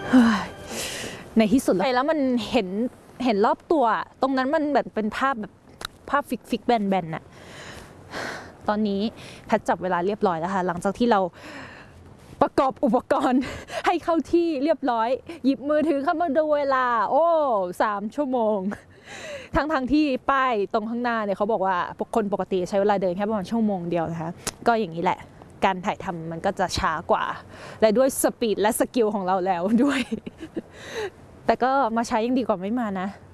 ในที่สุดแล้วมันเห็นรอบตัวตรงนั้นมันแบบเป็นภาพแบบภาพฟิกแบนๆน่ะตอนนี้แพทจับเวลาเรียบร้อยแล้วค่ะหลังจากที่เราประกอบอุปกรณ์ให้เข้าที่เรียบร้อยหยิบมือถือเข้ามาดูเวลา3 ชั่วโมงทั้งที่ป้ายตรงข้างหน้าเนี่ยเขาบอกว่าคนปกติใช้เวลาเดินแค่ประมาณชั่วโมงเดียวนะคะก็อย่างนี้แหละการถ่ายทำมันก็จะช้ากว่าและด้วยสปีดและสกิลของเราแล้วด้วยแต่ก็มาใช้ยังดีกว่าไม่มานะ